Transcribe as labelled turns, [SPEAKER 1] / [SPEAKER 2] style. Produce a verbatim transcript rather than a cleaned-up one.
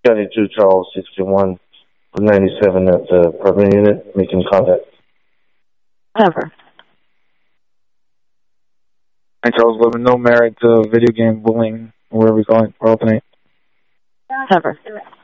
[SPEAKER 1] County two, Charles, sixty-one, ninety-seven at the apartment unit, making contact.
[SPEAKER 2] Never.
[SPEAKER 3] Hi, Charles, living no married to video game bullying. Where are we going? We're alternate.
[SPEAKER 2] Never.